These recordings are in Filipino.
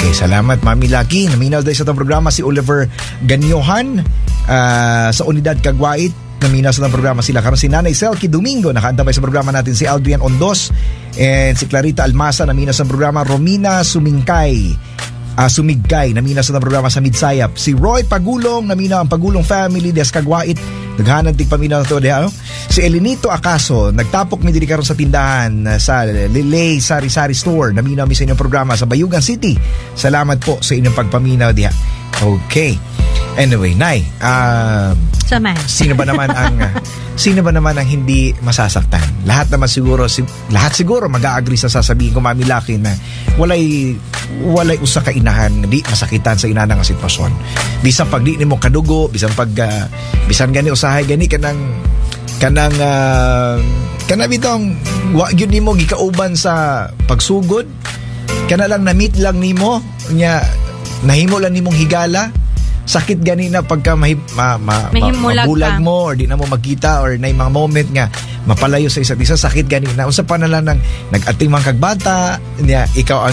Okay, salamat Mami Lucky. Naminaw dahil sa itong programa si Oliver Ganyohan sa Unidad Caguait. Naminaw sa itong programa sila. Karon si Nanay Selkie Domingo, nakaantabay sa programa natin si Aldrian Ondos and si Clarita Almasa. Naminaw sa programa Romina Sumigkay, naminaw sa programa sa Midsayap. Si Roy Pagulong, naminaw ang Pagulong family des Caguait. Naghanan tig paminaw to diha. Si Elenito Acaso, nagtapok mi diri karon sa tindahan sa Lilay Sari-Sari Store. Naminaw mi sa inyong programa sa Bayugan City. Salamat po sa inyong pagpaminaw diha. Okay. Anyway, Nay, sino ba naman ang hindi masasaktan? Lahat siguro mag-a-agree sa sasabihin ko, Mami Lucky, na walay usa ka inahan di masakitan sa ina nga sitwasyon. Bisan pag di nimo kadugo, bisan gani usahay gani kanang bitong wa gyud nimo gikauban sa pagsugod. Kana lang na-meet lang nimo nya nahimo lang nimong higala. Sakit ganina pagka mabulag mo or di na mo magkita or na mga moment nga mapalayo sa isa't isa, sakit ganina. Unsa pa na lang nag-ating mga kagbata niya, ikaw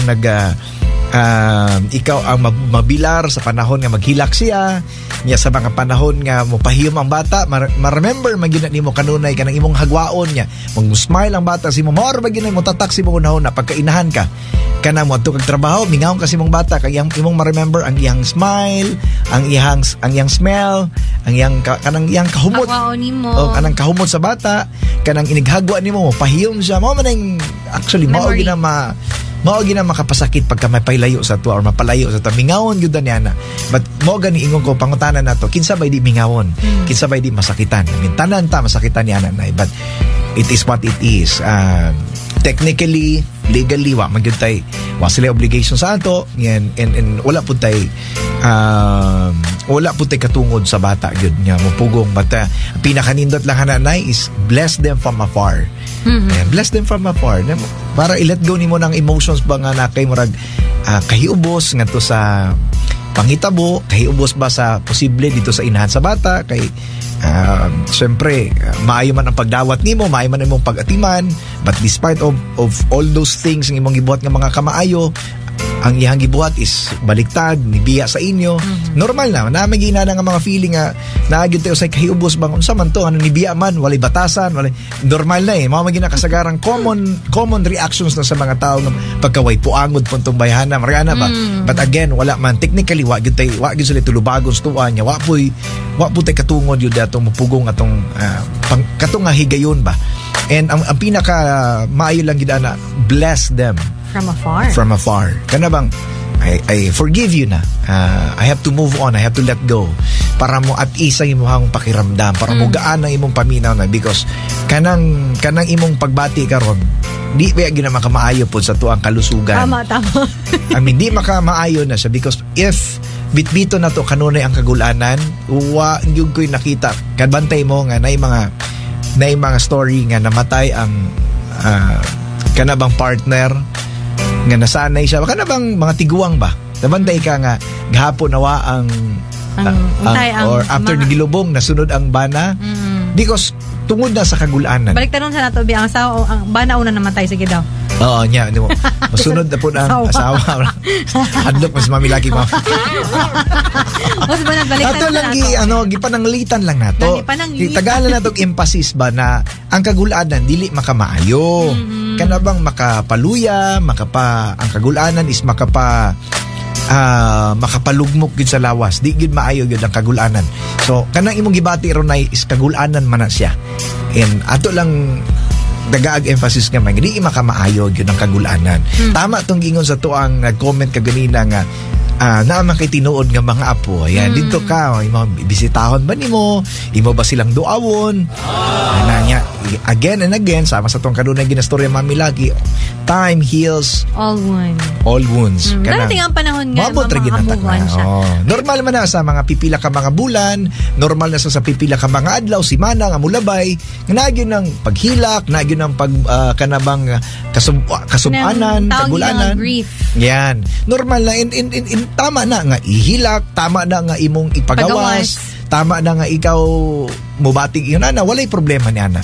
ang mabilar sa panahon nga maghilak siya niya, sa mga panahon nga mopahiyom ang bata, ma-remember magyud nimo kanunay kanang imong hagwaon niya, mag-smile ang bata si mo, maor ba ginay mo tatak si mo unahon na pagkainahan ka kana mo adto kag trabaho, mingawon kasi mong bata kay imong ma-remember ang iyang smile, ang iyang smell, ang iyang kanang iyang kahumot o kanang kahumot sa bata, kanang inighagwa nimo pahiyom siya, mao man actually mao gina makapasakit pagka may pailayo sa to or mapalayo sa to, mingawon gyud niya na. But mo gani ingon ko pangutanan nato, kinsa bay di mingawon, kinsa bay di masakitan. I mean, tanan ta masakitan niya nanay, but it is what it is. Technically, legally wa magyud tay wa sila obligation sa ato yan, and wala pud tay katungod sa bata gyud nga mupugong bata. Pinakanindot lang hananay is bless them from afar. Bless them from afar para i-let go nimo ng emotions ba nga na kay murag kahiubos ngadto sa pangitabo, kahiubos ba sa posible dito sa inahan sa bata kay syempre maayo man ang pagdawat nimo, maayo man imong pag-atiman, but despite of all those things ang imong gibuhat nga mga kamaayo, ang iyang gibuhat is baliktad, nibiya sa inyo. Normal na may ginana nga mga feeling nga naagid tayo sa kahiubos bang unsa man to, ano nibiya man, walay batasan, walay normal na mao magina kasagarang common reactions na sa mga tao nga pagkaway puangod puntong bayhana marana ba. But again, wala man technically wa gyud sila tulubagon tuan nya, wa puy tay katungod yun atong mupugong atong katong nga higayon ba. And ang pinaka maayo lang gid ana, bless them from afar. Kana bang I forgive you na. I have to move on. I have to let go. Para mo at isa imong pakiramdam, para mo gaan ang imong paminaw na, because kanang imong pagbati karon di ba gyud makamaayo pod sa tuang kalusugan. Tama. I mean, di makamaayo na siya because if bitbito na to kanunay ang kagulanan, wa gyud koy nakita. Kadbantay mo nga nay mga story nga namatay ang kanabang partner nga nasanay siya, baka na bang mga tiguang ba? Nabantay ka nga gahapon nawa ang or after ni gilubong nasunod ang bana because tungod na sa kagulanan. Balik tanong sa nato ang asawa, ang bana una namatay, sige daw. Oo nya, masunod na po ang asawa. Adlok mas Mami Lucky mo. Mas ba nagbalikan sa nato? Gipananglitan lang nato. Tagalan nato emphasis ba na ang kagulanan dili makamaayo. Kana bang makapaluya, ang kagulanan is makapalugmok gid sa lawas, di gid maayo gid ang kagulanan. So kanang imong gibati ron ay is kagulanan man na siya, and ato lang dagaag emphasis nga man di makamaayo gid ang kagulanan. Tama tong gingon sa tuang nag-comment kaganina nga naman kay tinuod nga mga apo, ayan, dito ka, bisitahon ba nimo, imo ba silang duawon, nanya again and again, sama sa tong kanunay ginastorya Mami Lucky, time heals all wounds. Darating ang panahon nga move on siya. Normal man na sa mga pipila ka mga bulan, normal na sa pipila ka mga adlaw, simana nga mulabay, nagyon ng paghilak, nagyon ng kanabang kasumpanan, kagulanan, yan, normal na. In tama na nga ihilak, tama na nga imong ipagawas, tama na nga ikaw mubatig yun ana, walay problema ni ana.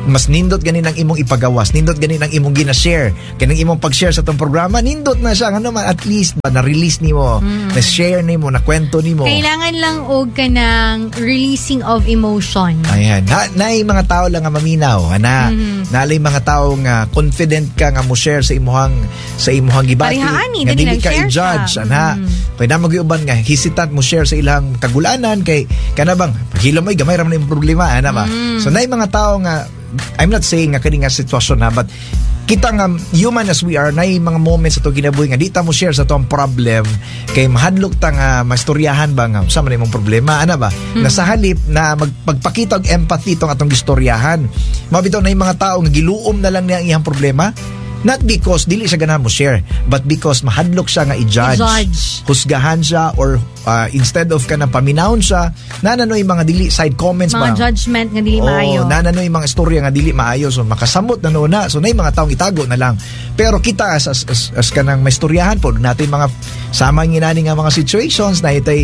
mas nindot ganin ang imong ipagawas, nindot ganin ang imong gina-share, kanang imong pag-share sa tong programa, nindot na siya ano man, at least ba na-release nimo, na-share nimo, na kwento nimo. Kailangan lang og ka ng releasing of emotion. Ayan, naay mga tao lang nga maminaw, nalay mga tao nga confident ka nga mo share sa imuhang gibati, Parihaani, nga dili dili ka lang share i-judge siya. kay na magyuban nga hesitant mo share sa ilang kagulanan kay kana bang paghilo mo gamay ra man yung problema ba. So naay mga tao nga, I'm not saying nga kani nga sitwasyon but kita nga human as we are, naay mga moments sa to kinabuhi nga di ta mo share sa tong problem kay mahadlok ta nga mastoryahan ba nga sa man imong problema ba. Na sa halip na magpakita og empathy tong atong gistoryahan, mabitaw naay mga tao nga giluom na lang niya ang iyang problema. Not because dili siya ganahan mo share, but because mahadlok siya nga i-judge. Husgahan siya or instead of ka na paminahon siya, nananoy mga dili side comments mga judgment nga dili maayo. Nananoy mga istorya nga dili maayo, so makasamot na noon na. So nay mga taong itago na lang. Pero kita as kanang maistoryahan po natin mga sama nginani nga mga situations na itay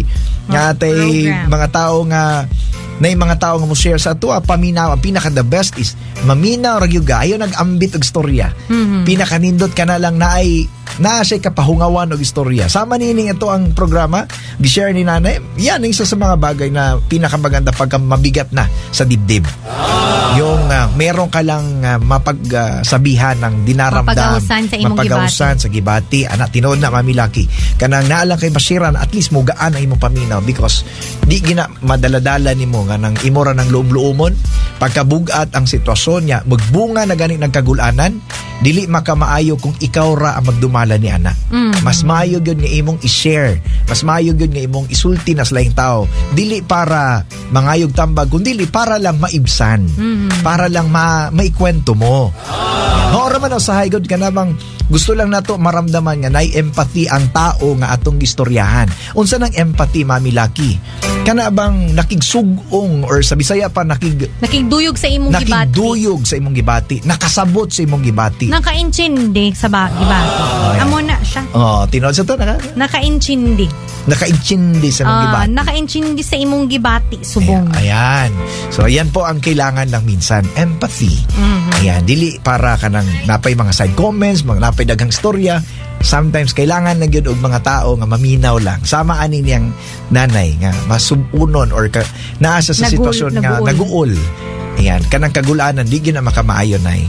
mga tao nga na yung mga tao nga mo share sa ato, paminaw, ang pinaka the best is maminaw ra gyud ayo nag-ambit og istorya. Pinakanindot ka na lang na siya kapahungawan og istorya. Sama nining ito ang programa gi-share ni nanay. Yan ang isa sa mga bagay na pinakamaganda pagka mabigat na sa dibdib. Yung meron ka lang mapagsabihan ng dinaramdam, mapagausan sa gibati. Anak tinuod na Mami Lucky kanang naalang kay basiran at least mo gaan ang imong paminaw because di gina madaladala nimo nga nang imo ra ng loob-luomon pagkabugat ang sitwasyon niya magbunga na gani nagkagulanan dili makamaayo kung ikaw ra ang magdumala ni ana. Mas maayo gyud nga imong i-share, mas maayo gyud nga imong isulti na sa laing tao dili para mangayog tambag kundi para lang maibsan, para lang maikwento mo. Ora man usahay gud ka namang gusto lang nato maramdaman nga nay empathy ang tao nga atong gistoryahan. Unsa nang empathy Mami Lucky? Kana bang nakigsugong or sa Bisaya pa nakigduyog sa imong gibati. Nakigduyog sa imong gibati, nakasabot sa imong gibati. Nakaintindi sa gibati. Amo na siya. Tinod sa to nakaintindi. Nakaintindi sa imong gibati. Nakaintindi sa imong gibati subong. Ayan. So ayan po ang kailangan lang minsan, empathy. Ayan, dili para kanang napay mga side comments, mga napay daghang istorya. Sometimes kailangan na gyud og mga tao nga maminaw lang. Sama ani niyang nanay nga masubunon or naa sa sitwasyon nga naguol. Ayan, kanang kagulanan di gyud na makamaayo nay.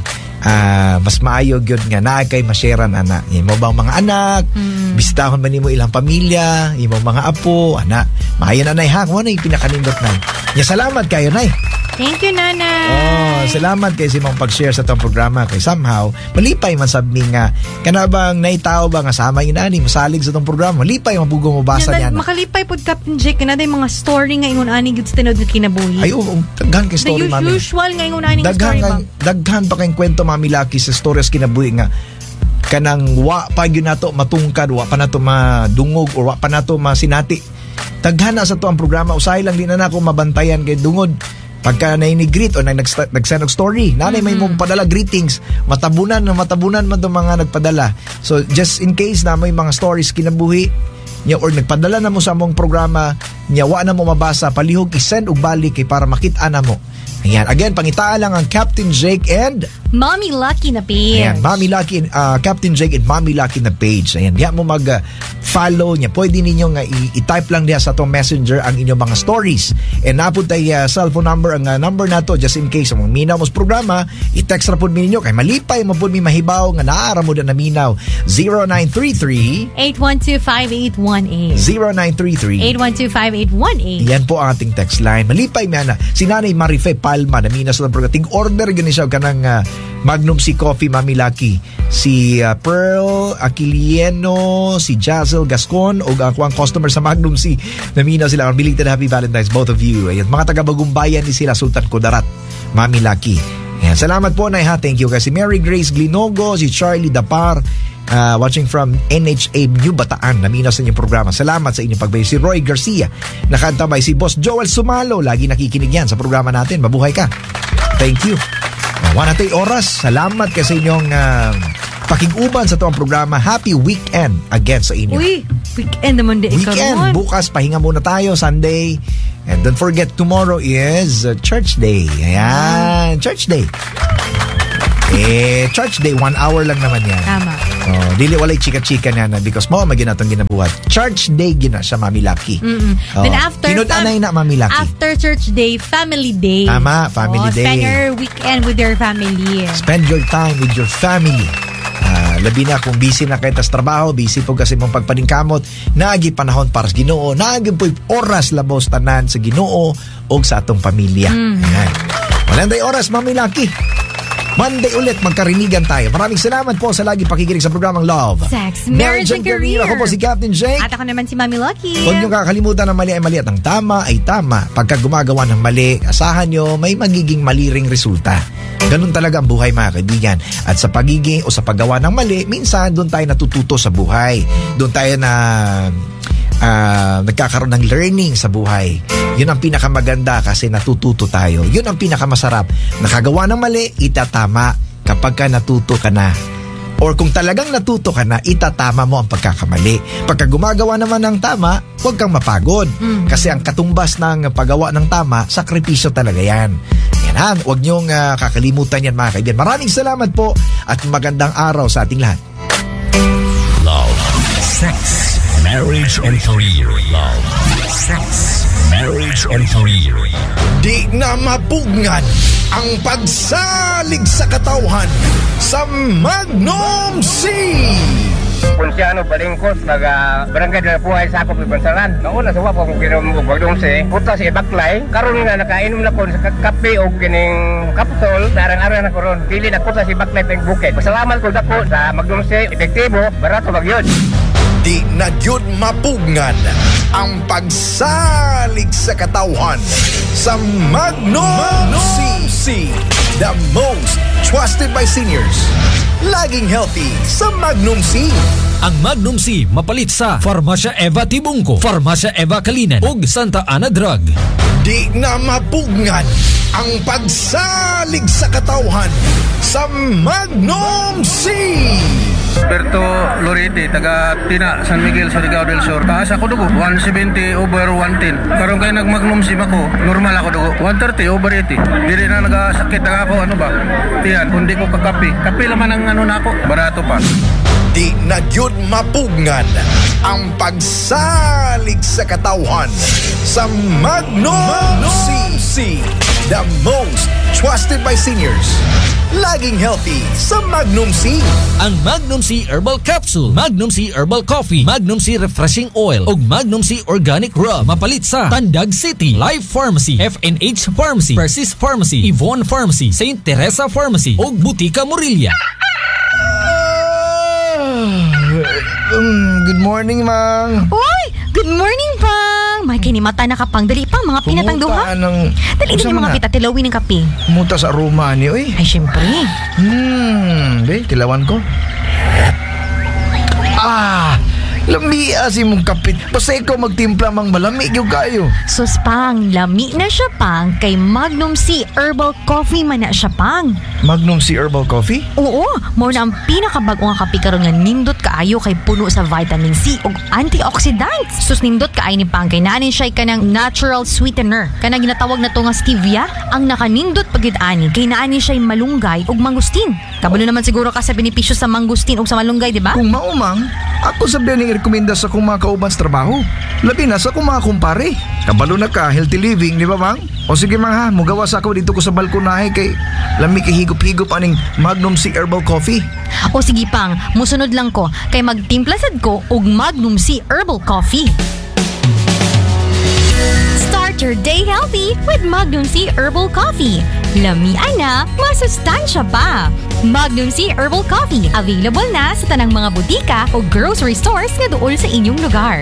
Mas maayo gyud nga naa kay masharean ana. Imo bang mga anak, bisitahon man nimo ilang pamilya, imo mga apo, ana. Maayo na nay ha, mo na pinakanindot nay. Nya salamat kayo nay. Thank you, Nanay. Salamat kay si mong pag-share sa tong programa kay somehow malipay man sabi nga kanabang naitao ba nga sama inani masalig sa tong programa malipay mabugong mabasa niya. Makalipay pod Captain Jake na mga story nga ingon ani gud sa tinod nga kinabuhi. Ay daghan kay story Mami. Usual nga ingon ani nga story ba. Daghan pa kay kwento Mami Lucky sa stories kinabuhi nga kanang wa pa gyud nato matungkad, wa pa nato madungog or wa pa nato masinati. Daghan na sa to ang programa usahay lang din na ako mabantayan kay dungod pagka nainigreet o nag-send og story nanay may mong padala greetings matabunan man itong mga nagpadala. So just in case na may mga stories kinabuhi niya or nagpadala na mo sa among programa niya wa na mo mabasa palihog i-send og balik kay para makita na mo. Ayan, again, pangitaan lang ang Captain Jake and Mami Lucky na page. Ayan, Mami Lucky, Captain Jake and Mami Lucky na page. Ayan, diya mo mag-follow niya. Pwede ninyo nga i-type lang diya sa itong messenger ang inyong mga stories. And napod tayo cellphone number, ang number na to, just in case, ang minaw mos programa, i-text na po ninyo. Kay malipay mo po may mahibaw nga naara mo na minaw. 0933-812-5818 0933-812-5818 Yan po ang ating text line. Malipay mo na. Si Nanay Marife Palma na minas lang programa. Order gani siya kanang Magnum si Coffee Mami Lucky. Si Pearl Aquilieno, si Jazel Gascon o ang customer sa Magnum si namina sila. Belated Happy Valentine's both of you. Ayan, mga taga-Bagumbayan ni sila Sultan Kudarat Mami Lucky. Ayan, salamat po na ha. Thank you kasi Mary Grace Glinogo, si Charlie Dapar watching from NHA New Bataan. Namina sa inyong programa. Salamat sa inyong pagbayo. Si Roy Garcia nakantabay. Si Boss Joel Sumalo lagi nakikinig yan sa programa natin. Mabuhay ka. Thank you. Wala tayo oras. Salamat kasi inyong pakiguban sa itong programa. Happy weekend again sa inyo. Uy, weekend naman di ikaw. Weekend. Bukas pahinga muna tayo. Sunday. And don't forget, tomorrow is Church Day. Ayan, Church Day. Church Day, 1 hour lang naman yan. Tama. Dili walay chika-chika na because mo magina itong ginabuhat. Church Day gina sa Mami Lucky. Then after tinud-anay na Mami Lucky. After Church Day, Family Day. Tama, Family Day. Spend your weekend with your family. Spend your time with your family. Labi na kung busy na kayo tas trabaho, busy po kasi mong pagpaningkamot, naagi panahon para sa Ginoo, naagi po oras labos tanan sa Ginoo o sa atong pamilya. Ayan. Walang oras, Mami Lucky. Monday ulit, magkarinigan tayo. Maraming salamat po sa lagi pakikinig sa programang Love, Sex, Marriage and Career. Ako po si Captain Jake. At ako naman si Mami Lucky. Huwag niyo kakalimutan na mali ay mali at ang tama ay tama. Pagka gumagawa ng mali, asahan niyo may magiging mali ring resulta. Ganun talaga ang buhay, mga kaibigan. At sa pagiging o sa paggawa ng mali, minsan doon tayo natututo sa buhay. Doon tayo na nagkakaroon ng learning sa buhay. Yun ang pinakamaganda kasi natututo tayo. Yun ang pinakamasarap. Nakagawa ng mali, itatama kapag ka natuto ka na. Or kung talagang natuto ka na, itatama mo ang pagkakamali. Pagka gumagawa naman ng tama, huwag kang mapagod. Kasi ang katumbas ng paggawa ng tama, sakripisyo talaga yan. Yan, huwag niyong kakalimutan yan, mga kaibigan. Maraming salamat po at magandang araw sa ating lahat. Love, sex, marriage and career. Love, sex, marriage and career. Di na mapugngan ang pagsalig sa katauhan sa Magnum C. Ponsiano Balingkos, barangay de la Puhay sa ako Bansalan. Nauna sa wapo kung ginamog bagdong si puta si Baklay. Karon nga nakainom na ko sa kape o kining kapsol, arang-arang na ko ron. Dili na puta si Baklay peng bukid. Pasalamat ko dako sa Magnum C, epektibo, barato bagyod. Di na gyud mapugngan ang pagsalig sa katauhan sa Magnum C. The most trusted by seniors. Laging healthy sa Magnum C. Ang Magnum C mapalit sa Farmasya Eva Tibungco, Farmasya Eva Kalinan ug Santa Ana Drug. Di na mapugngan ang pagsalig sa katauhan sa Magnum C. Berto Lorete, taga Tina, San Miguel, Surigao del Sur. Taas ako dugo, 170 over 110. Karon kay nagmagnum sim ako, normal ako dugo, 130 over 80. Dili na nagasakit na ako, ano ba? Tiyan, kundi ko kakape. Kape laman ang ano na ako, barato pa. Di na gyud mapugngan ang pagsalig sa katauhan sa Magnum C. The most trusted by seniors. Laging healthy sa Magnum C. Ang Magnum C Herbal Capsule, Magnum C Herbal Coffee, Magnum C Refreshing Oil ug Magnum C Organic Rub mapalit sa Tandag City, Life Pharmacy, FNH Pharmacy, Persis Pharmacy, Yvonne Pharmacy, St. Teresa Pharmacy ug Butika Morelia. Good morning, Mang. Uy! Good morning, Pang! May kinimata na kapang. Dali pang, mga pinatangduha. Dali din yung mga pitatilawin ng kape. Pumunta sa aroma ni, oy. Ay, syempre. Tilawan ko. Lami asi mong kapit. Basta ikaw magtimpla mang malamig yung kayo. Sus, Pang, lami na siya, Pang. Kay Magnum C Herbal Coffee man na siya, Pang. Magnum C Herbal Coffee? Oo, mo na ang pinakabago nga kape karon nga nindot kaayo kay puno sa vitamin C ug antioxidants. Sus, nindot kaay ni Pang kay nanin siya kanang natural sweetener. Kanang ginatawag na to nga stevia, ang nakanindot pagid ani kay naani siya malunggay ug mangustin. Kabalo naman siguro ka sa benepisyo sa mangustin ug sa malunggay, di ba? Kung maumang, ako sabihin ng rekomenda sa kong mga kauban sa trabaho. Labi na sa kong mga kumpare. Kabalo na ka, healthy living, di ba, Mang? O sige, Mang, ha, mugawa sa ako dito ko sa balkonahe kay lami kay higop-higop aning Magnum C Herbal Coffee. O sige, Pang, musunod lang ko kay magtimpla sad ko og Magnum C Herbal Coffee. Start your day healthy with Magnum C Herbal Coffee. Lamian na, masustansya pa. Magnum C Herbal Coffee, available na sa tanang mga butika o grocery stores na dool sa inyong lugar.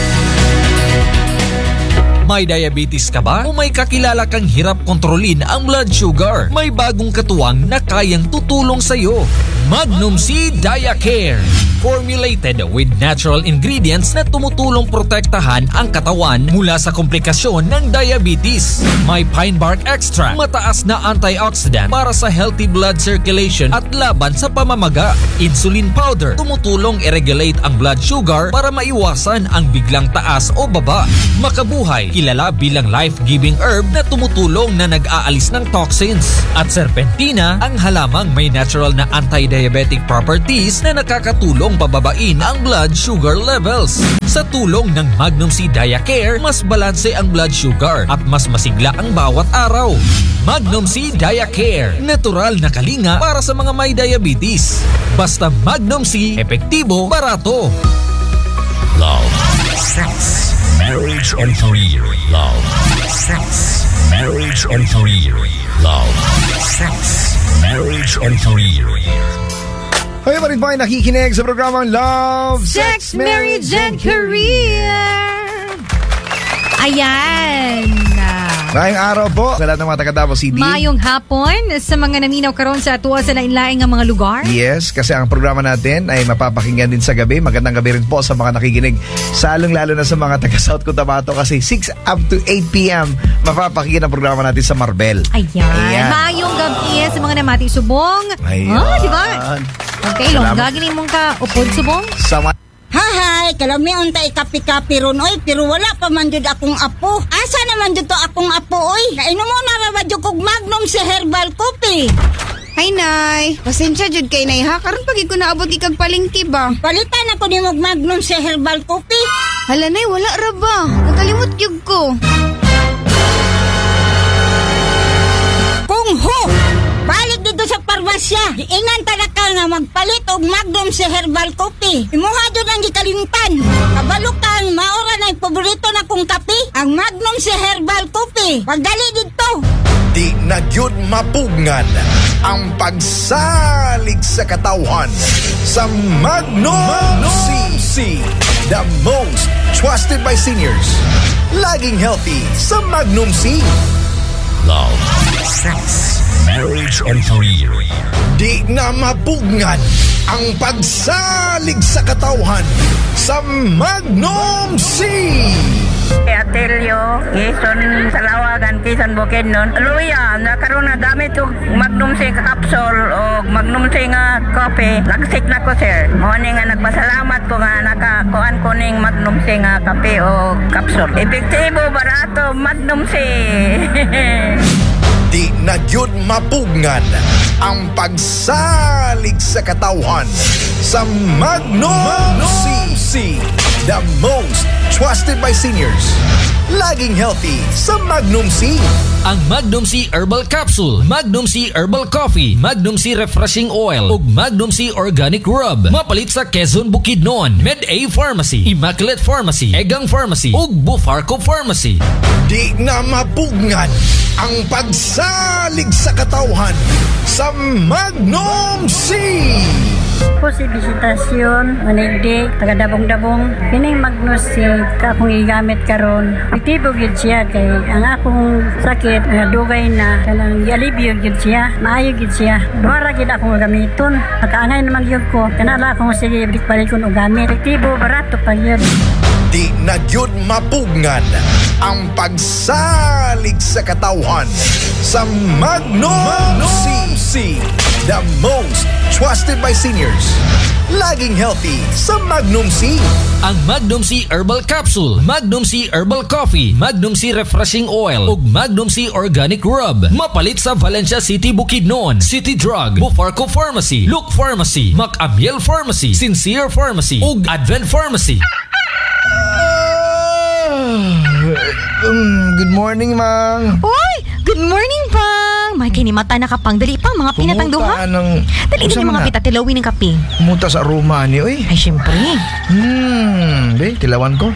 May diabetes ka ba? O may kakilala kang hirap kontrolin ang blood sugar? May bagong katuwang na kayang tutulong sa'yo. Magnum C Diacare. Formulated with natural ingredients na tumutulong protektahan ang katawan mula sa komplikasyon ng diabetes. May pine bark extract, mataas na antioxidant para sa healthy blood circulation at laban sa pamamaga. Insulin powder, tumutulong i-regulate ang blood sugar para maiwasan ang biglang taas o baba. Makabuhay, kilala bilang life-giving herb na tumutulong na nag-aalis ng toxins. At serpentina, ang halamang may natural na anti-diabetic properties na nakakatulong pababain ang blood sugar levels. Sa tulong ng Magnum C Diacare, mas balanse ang blood sugar at mas masigla ang bawat araw. Magnum C Diacare, natural na kalinga para sa mga may diabetes. Basta Magnum C, epektibo, barato. Love, sex, marriage and career. Love, sex, marriage and career. Love, sex, marriage and career. Kayo pa rin ba ay nakikinig sa programang Love, Sex, Marriage, and Career. Ayan. Maayong araw po sa lahat ng mga taga-Davao City. Mayong hapon sa mga naminaw karon sa atuwa sa lain-laing nga mga lugar. Yes, kasi ang programa natin ay mapapakinggan din sa gabi. Magandang gabi rin po sa mga nakikinig. Salong-lalo na sa mga taga-South Cotabato kasi 6 up to 8 p.m. mapapakinggan ang programa natin sa Marbel. Ayan. Mayong gabi sa mga namati subong. Ayan. Di ba? Okay, longga gini mong ka upod subong. Sama. Hahay, kalami unta ikapi-kapi ron, oy, pero wala pa man jud akong apo. Asa naman jud to akong apo, oy? Kainom mo na ba jud kog Magnum sa herbal coffee? Ay, Nay. Pasensya jud kay Nay ha. Karon pagi ko naabot ikag palengke ba? Palitan ako ni mog Magnum sa herbal coffee. Hala, Nay, wala ra ba? Nakalimot gyud ko. Kung ho! Balik dito sa parwasya. Diingan talaga nga magpalit og Magnum sa herbal coffee. Imuha jud ang gikalimtan. Kabalukan, maora na yung paborito na kong kape. Ang Magnum sa herbal coffee. Pagdali dito. Di na yun mapugngan ang pagsalig sa katawhan sa Magnum C. The most trusted by seniors. Laging healthy sa Magnum C. Love, sex, marriage and career. Di na mapugngan ang pagsalig sa katawhan sa Magnum C. Atelio, Quezon, Salawagan, Quezon, Bukidnon. Luya, nakaroon na gamit yung Magnum C nga capsule o Magnum C nga coffee. Lagsik na ko, sir. Muna nga nagpasalamat ko nga nakakuan ko ning Magnum C nga kape o capsule. Epektibo, barato, Magnum C. Di na yun mapugngan ang pagsalig sa katawhan sa Magnum C. The most trusted by seniors. Laging healthy sa Magnum C. Ang Magnum C Herbal Capsule, Magnum C Herbal Coffee, Magnum C Refreshing Oil, ug Magnum C Organic Rub. Mapalit sa Quezon, Bukidnon, Med-A Pharmacy, Immaculate Pharmacy, Egang Pharmacy, ug Bufarco Pharmacy. Di na mapugngan ang pagsalig sa katawhan sa Magnum C. Po si bisitasyon, manigdi, taga-dabong-dabong. Kining magnosi ka akong igamit karon. Epektibo gyud siya kay ang akong sakit dugay na kanang alibyo gyud siya, maayo gyud siya. Duha gyud akong gamiton. Nakaangay naman gyud ko. Kanala akong sige balik-balikon og gamit. Epektibo, barato pa gyud. Di na yun mapugngan ang pagsalig sa katawhan sa Magnum C. The most trusted by seniors. Laging healthy sa Magnum C. Ang Magnum C Herbal Capsule, Magnum C Herbal Coffee, Magnum C Refreshing Oil, ug Magnum C Organic Rub. Mapalit sa Valencia City, Bukidnon, City Drug, Bufarco Pharmacy, Look Pharmacy, Macamiel Pharmacy, Sincere Pharmacy, ug Advent Pharmacy. Good morning, Mang. Uy! Good morning, Pang! May kinimata na kapang. Dali pa, mga pinatang duha. Dali na yung mga pitatilawin ng kape. Pumunta sa Roma ni, oy. Ay, syempre. Tilawan ko.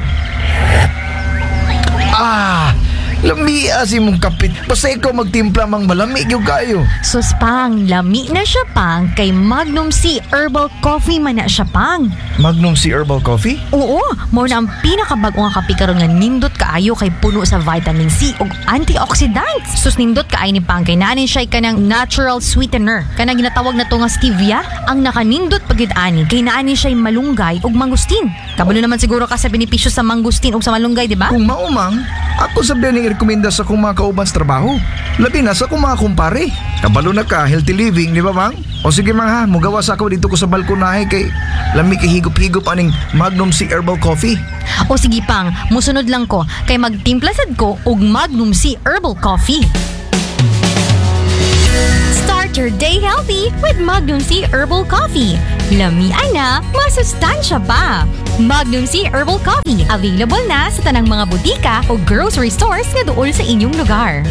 Lami asi mong kapit. Basta ikaw magtimpla mang malamig yung kayo. Sus, Pang, lami na siya, Pang. Kay Magnum C Herbal Coffee man na siya, Pang. Magnum C Herbal Coffee? Oo, mo na ang pinakabago nga kape karon nga nindot kaayo kay puno sa vitamin C ug antioxidants. Sus, nindot kaay ni Pang kay nanin siya kanang natural sweetener. Kanang ginatawag na to nga stevia. Ang nakanindot pagid ani kay naani siya malunggay ug mangustin. Kabalo naman siguro ka sa benepisyo sa mangustin ug sa malunggay, di ba? Kung maumang, ako sabihin ng girekomenda sa akong mga kauban sa trabaho. Labi na sa akong mga kumpare. Kabalo na ka, healthy living, di ba mang? O sige mang ha, mugawa sa ako dito ko sa balkonahe kay lami kay higop-higop aning Magnum Sea Herbal Coffee. O sige pang, musunod lang ko kay magtimpla sad ko og Magnum Sea Herbal Coffee. Start your day healthy with Magnum Sea Herbal Coffee. Lamian na, masustansya pa. Magnum Sea Herbal Coffee, available na sa tanang mga butika o grocery stores na dool sa inyong lugar.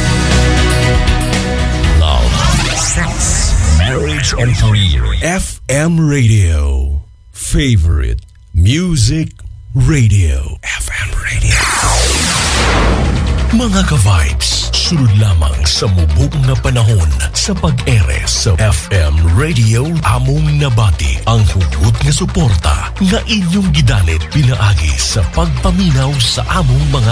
Love, sex, marriage, and career. FM Radio. Favorite Music Radio. FM Radio. Mga ka-vibes, sunod lamang sa mubog na panahon sa pag-ere sa FM Radio. Among nabati ang hugot nga suporta nga inyong gidalit pinaagi sa pagpaminaw sa among mga